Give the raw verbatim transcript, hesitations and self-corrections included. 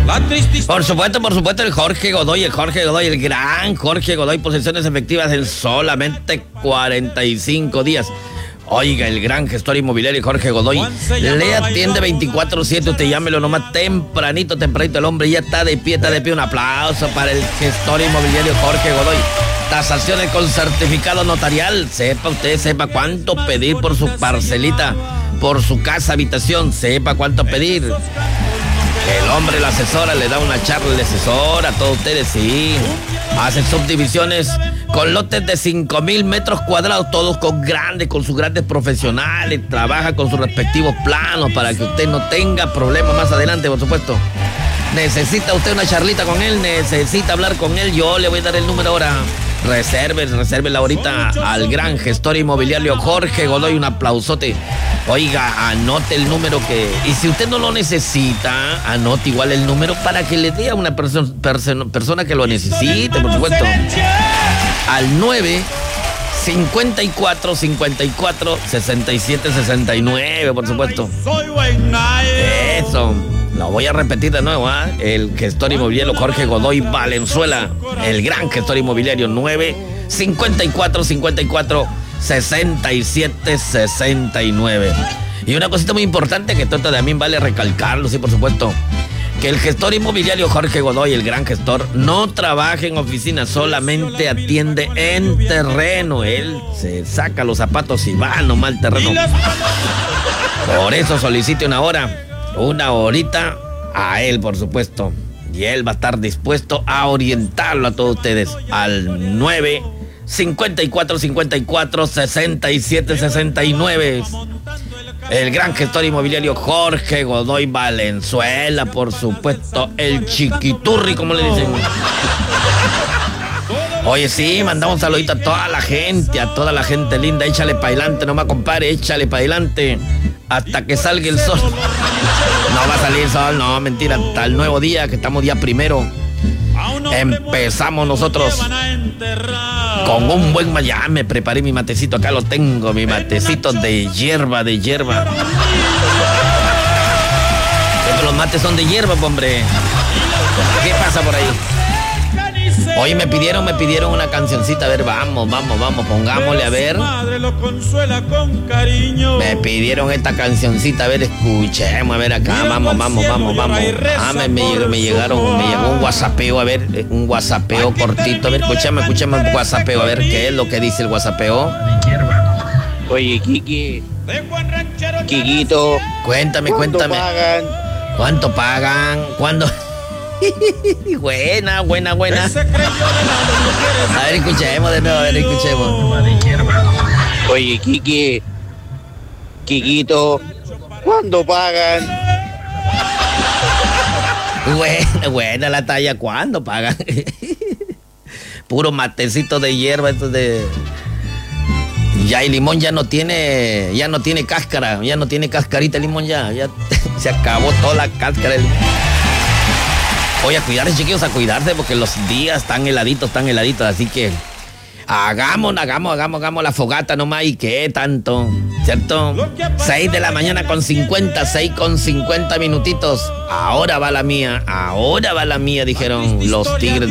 Por supuesto, por supuesto, el Jorge Godoy, el Jorge Godoy, el gran Jorge Godoy, posesiones efectivas en solamente cuarenta y cinco días. Oiga, el gran gestor inmobiliario Jorge Godoy le atiende veinticuatro siete. Usted llámelo nomás tempranito, tempranito. El hombre ya está de pie, está de pie. Un aplauso para el gestor inmobiliario Jorge Godoy. Tasaciones con certificado notarial. Sepa usted, sepa cuánto pedir por su parcelita, por su casa, habitación. Sepa cuánto pedir. El hombre la asesora, le da una charla, le asesora a todos ustedes, sí. Hace subdivisiones con lotes de cinco mil metros cuadrados, todos con grandes, con sus grandes profesionales. Trabaja con sus respectivos planos para que usted no tenga problemas más adelante, por supuesto. Necesita usted una charlita con él, necesita hablar con él, yo le voy a dar el número ahora. Reserve, resérvela ahorita al gran gestor inmobiliario Jorge Godoy, un aplausote. Oiga, anote el número que... Y si usted no lo necesita, anote igual el número para que le dé a una perso perso persona que lo necesite, por supuesto. Al nueve cincuenta y cuatro cincuenta y cuatro sesenta y siete sesenta y nueve, por supuesto. Eso. Lo voy a repetir de nuevo, ¿eh? El gestor inmobiliario Jorge Godoy Valenzuela, el gran gestor inmobiliario, nueve cincuenta y cuatro cincuenta y cuatro sesenta y siete sesenta y nueve. Y una cosita muy importante que trata de a mí vale recalcarlo, sí, por supuesto, que el gestor inmobiliario Jorge Godoy, el gran gestor, no trabaja en oficina, solamente atiende en terreno. Él se saca los zapatos y va nomás al terreno. Por eso solicite una hora. Una horita a él, por supuesto. Y él va a estar dispuesto a orientarlo a todos ustedes al nueve cincuenta y cuatro cincuenta y cuatro sesenta y siete sesenta y nueve. El gran gestor inmobiliario Jorge Godoy Valenzuela, por supuesto, el chiquiturri, como le dicen. Oye, sí, mandamos un saludito a toda la gente, a toda la gente linda. Échale para adelante, nomás, compadre, échale para adelante hasta que salga el sol. No va a salir el sol, no, mentira, hasta el nuevo día, que estamos día primero. Empezamos nosotros con un buen... Ya me preparé mi matecito, acá lo tengo, mi matecito de hierba, de hierba. Siempre los mates son de hierba, hombre. ¿Qué pasa por ahí? Hoy me pidieron, me pidieron una cancioncita, a ver, vamos, vamos, vamos, pongámosle, a ver. Me pidieron esta cancioncita, a ver, escuchemos, a ver acá, vamos, vamos, vamos, vamos. Ah, me, me, me llegaron, me llegó un whatsappeo, a ver, un whatsappeo cortito, a ver, escúchame, escúchame un whatsappeo, a ver, ¿qué es lo que dice el whatsappeo? Oye, Kiki, Kikito, cuéntame, cuéntame. Pagan? ¿Cuánto pagan? ¿Cuándo? Buena, buena, buena. A ver, escuchemos de nuevo, a ver, escuchemos. Oye, Kiki, Kikito, ¿cuándo pagan? Buena, buena la talla, ¿cuándo pagan? Puro matecito de hierba, esto de... Ya el limón ya no tiene, ya no tiene cáscara, ya no tiene cascarita el limón ya, ya se acabó toda la cáscara del... Oye, a cuidarse, chiquillos, a cuidarse, porque los días están heladitos, están heladitos, así que hagamos, hagamos, hagamos, hagamos la fogata nomás, y qué tanto, ¿cierto? seis de la mañana con cincuenta, seis con cincuenta minutitos. Ahora va la mía, ahora va la mía, dijeron los tigres.